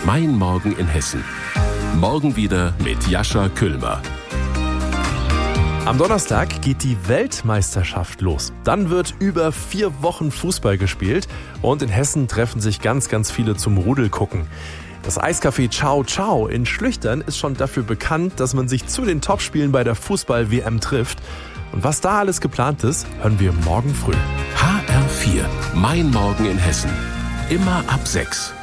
Mein Morgen in Hessen. Morgen wieder mit Jascha Küllmer. Am Donnerstag geht die Weltmeisterschaft los. Dann wird über 4 Wochen Fußball gespielt und in Hessen treffen sich ganz, ganz viele zum Rudelgucken. Das Eiscafé Ciao Ciao in Schlüchtern ist schon dafür bekannt, dass man sich zu den Topspielen bei der Fußball-WM trifft. Und was da alles geplant ist, hören wir morgen früh. HR4, Mein Morgen in Hessen. Immer ab 6.